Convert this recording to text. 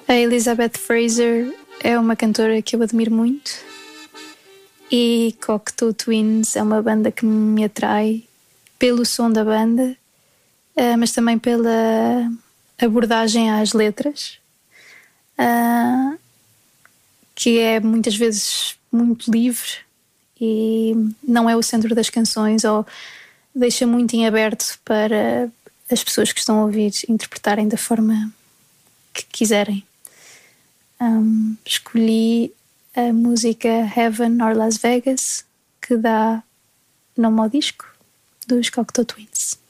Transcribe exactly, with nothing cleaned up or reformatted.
A Elizabeth Fraser é uma cantora que eu admiro muito e Cocteau Twins é uma banda que me atrai pelo som da banda, mas também pela abordagem às letras, que é muitas vezes muito livre e não é o centro das canções, ou deixa muito em aberto para as pessoas que estão a ouvir interpretarem da forma que quiserem. Um, escolhi a música Heaven or Las Vegas, que dá nome ao disco dos Cocteau Twins.